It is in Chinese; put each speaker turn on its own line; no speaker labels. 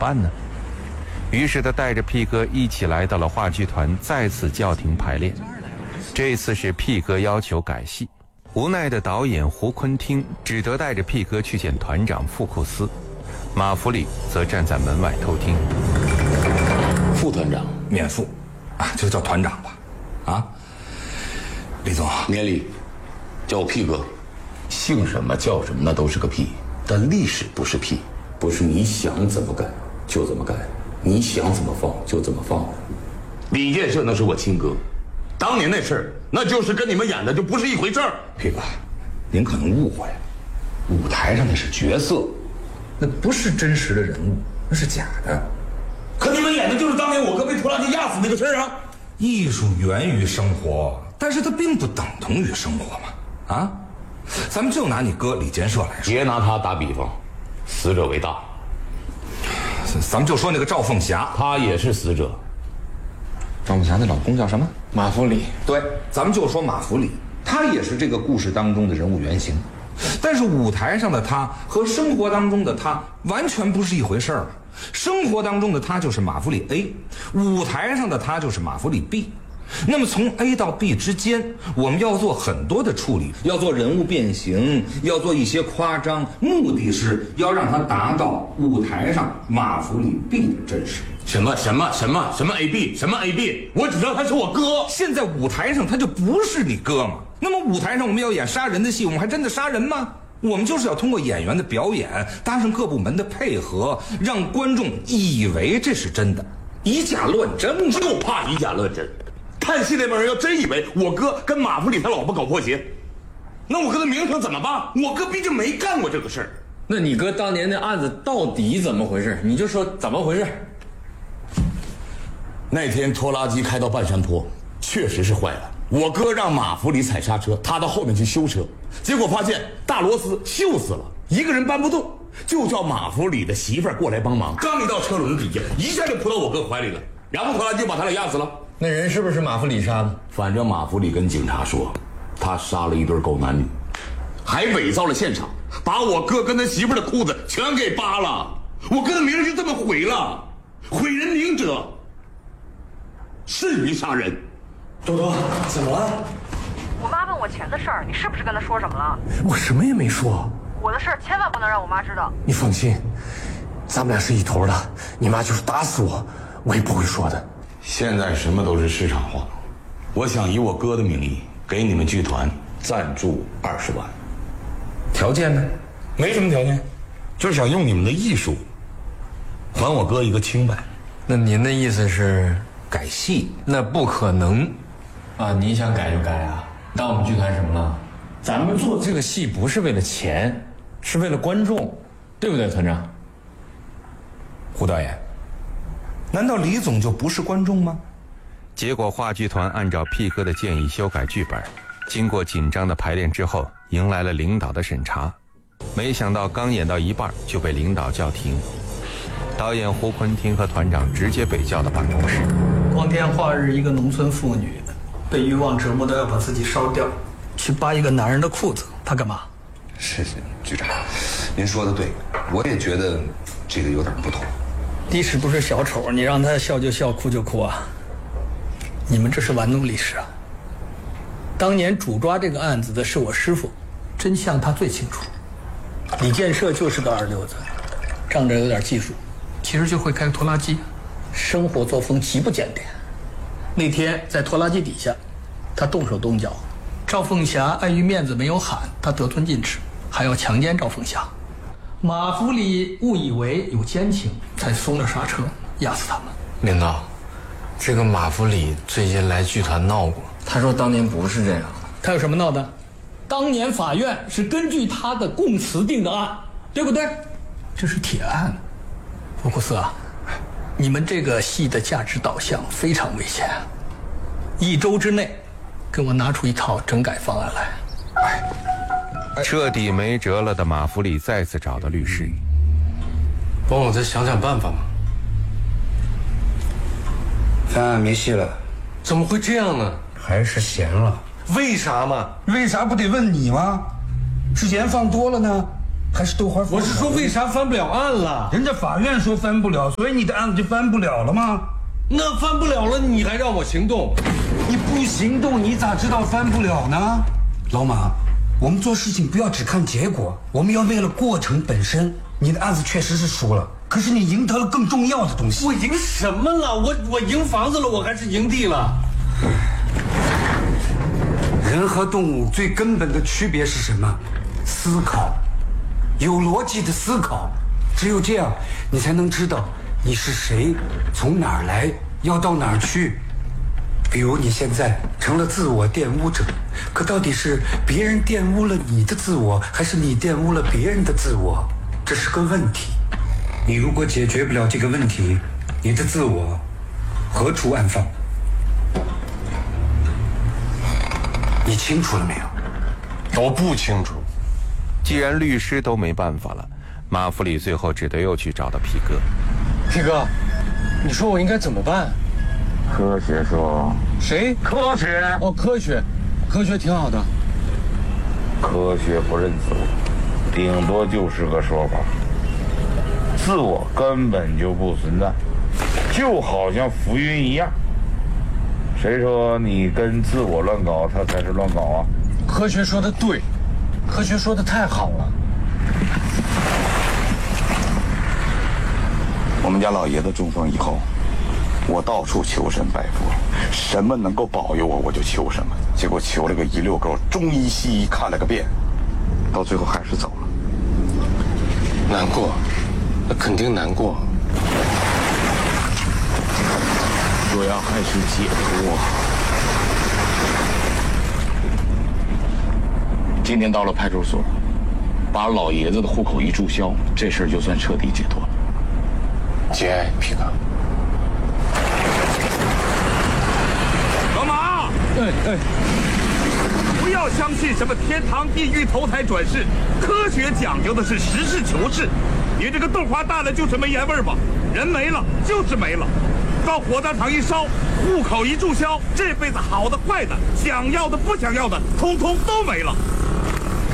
办呢？于是他带着屁哥一起来到了话剧团，再次叫停排练。这次是屁哥要求改戏，无奈的导演胡坤听只得带着屁哥去见团长傅库斯，马福里则站在门外偷听。
副团长
免副，就叫团长吧。李总，
免礼，叫我屁哥，姓什么叫什么那都是个屁，但历史不是屁，不是你想怎么改就怎么改，你想怎么放就怎么放。李建设那是我亲哥，当年那事儿那就是跟你们演的就不是一回事儿。
屁哥，您可能误会了，舞台上那是角色，那不是真实的人物，那是假的。
可你们演的就是当年我哥被拖拉机压死那个事儿啊！
艺术源于生活，但是它并不等同于生活嘛。咱们就拿你哥李建设来说，
别拿他打比方，死者为大。
咱们就说那个赵凤霞，
他也是死者。
赵凤霞的老公叫什么？
马福里。
对，咱们就说马福里，他也是这个故事当中的人物原型。但是舞台上的他和生活当中的他完全不是一回事儿。生活当中的他就是马福里 A， 舞台上的他就是马福里 B。那么从 A 到 B 之间，我们要做很多的处理，要做人物变形，要做一些夸张，目的是要让他达到舞台上马福里 B 的真实。
什么 AB 什么 AB， 我只知道他是我哥。
现在舞台上他就不是你哥嘛。那么舞台上我们要演杀人的戏，我们还真的杀人吗？我们就是要通过演员的表演，搭上各部门的配合，让观众以为这是真的，以假乱真。
就怕以假乱真。看戏那帮人要真以为我哥跟马福里他老婆搞破鞋，那我哥的名声怎么办？我哥毕竟没干过这个事儿。
那你哥当年那案子到底怎么回事？你就说怎么回事。
那天拖拉机开到半山坡，确实是坏了。我哥让马福里踩刹车，他到后面去修车，结果发现大螺丝锈死了，一个人搬不动，就叫马福里的媳妇儿过来帮忙。刚一到车轮底下，一下就扑到我哥怀里了，然后拖拉机就把他俩压死了。
那人是不是马福里杀的？
反正马福里跟警察说，他杀了一对狗男女，还伪造了现场，把我哥跟他媳妇儿的裤子全给扒了，我哥的名就这么毁了。毁人名者甚于杀人。
多多，怎么了？
我妈问我钱的事儿，你是不是跟她说什么了？
我什么也没说。
我的事儿千万不能让我妈知道。
你放心，咱们俩是一头的，你妈就是打死我，我也不会说的。
现在什么都是市场化，我想以我哥的名义给你们剧团赞助20万。
条件呢？
没什么条件，就是想用你们的艺术还我哥一个清白。
那您的意思是
改戏？
那不可能啊！你想改就改啊！当我们剧团什么了？咱们做这个戏不是为了钱，是为了观众，对不对，团长？
胡导演，难道李总就不是观众吗？
结果话剧团按照屁哥的建议修改剧本，经过紧张的排练之后，迎来了领导的审查。没想到刚演到一半就被领导叫停，导演胡坤听和团长直接被叫到办公室。
光天化日，一个农村妇女被欲望折磨到要把自己烧掉，去扒一个男人的裤子，她干嘛？
是局长，您说的对，我也觉得这个有点不妥。
历史不是小丑，你让他笑就笑，哭就哭啊！你们这是玩弄历史啊！当年主抓这个案子的是我师傅，真相他最清楚。李建设就是个二流子，仗着有点技术，其实就会开拖拉机，生活作风极不检点。那天在拖拉机底下，他动手动脚，赵凤霞碍于面子没有喊，他得寸进尺，还要强奸赵凤霞。马福里误以为有奸情，才松了刹车，压死他们。
领导，这个马福里最近来剧团闹过，他说当年不是这样。
他有什么闹的？当年法院是根据他的供词定的案，对不对？这是铁案。福库斯啊，你们这个戏的价值导向非常危险，1周之内给我拿出一套整改方案来。
彻底没辙了的马福里再次找到律师，
帮我再想想办法嘛。
翻案没戏了。
怎么会这样呢？
还是咸了。
为啥嘛？
为啥不得问你吗？是盐放多了呢， 还是豆花？
我是说，为啥翻不了案了？
人家法院说翻不了，所以你的案子就翻不了了吗？
那翻不了了，你还让我行动？
你不行动，你咋知道翻不了呢？老马，我们做事情不要只看结果，我们要为了过程本身。你的案子确实是输了，可是你赢得了更重要的东西。
我赢什么了？我赢房子了，我还是赢地了？
人和动物最根本的区别是什么？思考，有逻辑的思考。只有这样，你才能知道你是谁，从哪儿来，要到哪儿去。比如你现在成了自我玷污者，可到底是别人玷污了你的自我，还是你玷污了别人的自我？这是个问题。你如果解决不了这个问题，你的自我何处安放？你清楚了没有？
我不清楚。
既然律师都没办法了，马福里最后只得又去找到皮哥。
皮哥，你说我应该怎么办？
科学说。
谁？
科学。
哦，科学，科学挺好的。
科学不认自我，顶多就是个说法。自我根本就不存在，就好像浮云一样。谁说你跟自我乱搞，他才是乱搞啊？
科学说的对，科学说的太好了。
我们家老爷子中风以后，我到处求神拜佛，什么能够保佑我，我就求什么。结果求了个一溜够，中医西医看了个遍，到最后还是走了。
难过，那肯定难过。
主要还是解脱。今天到了派出所，把老爷子的户口一注销，这事儿就算彻底解脱了。
节哀，皮哥。
老马，不要相信什么天堂地狱投胎转世，科学讲究的是实事求是。你这个豆花大了就是没盐味吧？人没了就是没了，到火葬场一烧，户口一注销，这辈子好的坏的，想要的不想要的，通通都没了。